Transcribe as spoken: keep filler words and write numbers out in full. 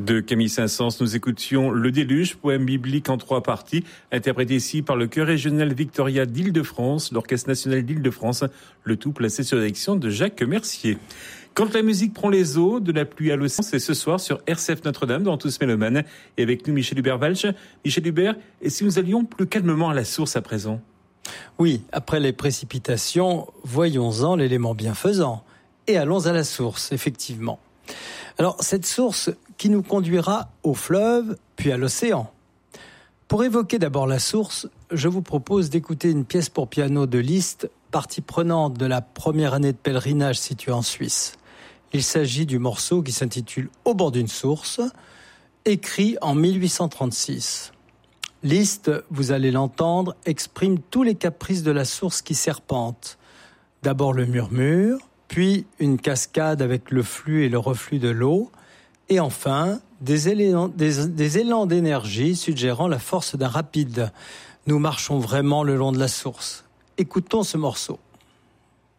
De Camille Saint-Saëns, nous écoutions Le Déluge, poème biblique en trois parties, interprété ici par le Chœur régional Victoria d'Île-de-France, l'Orchestre national d'Île-de-France, le tout placé sur la direction de Jacques Mercier. Quand la musique prend les eaux, de la pluie à l'océan, c'est ce soir sur R C F Notre-Dame dans Tous Mélomanes. Et avec nous, Michel Hubert-Walch. Michel Hubert, et si nous allions plus calmement à la source à présent ? Oui, après les précipitations, voyons-en l'élément bienfaisant. Et allons à la source, effectivement. Alors, cette source qui nous conduira au fleuve, puis à l'océan. Pour évoquer d'abord la source, je vous propose d'écouter une pièce pour piano de Liszt, partie prenante de la première année de pèlerinage située en Suisse. Il s'agit du morceau qui s'intitule « Au bord d'une source », écrit en mille huit cent trente-six. Liszt, vous allez l'entendre, exprime tous les caprices de la source qui serpente. D'abord le murmure, puis une cascade avec le flux et le reflux de l'eau, et enfin des élans, des, des élans d'énergie suggérant la force d'un rapide. Nous marchons vraiment le long de la source. Écoutons ce morceau.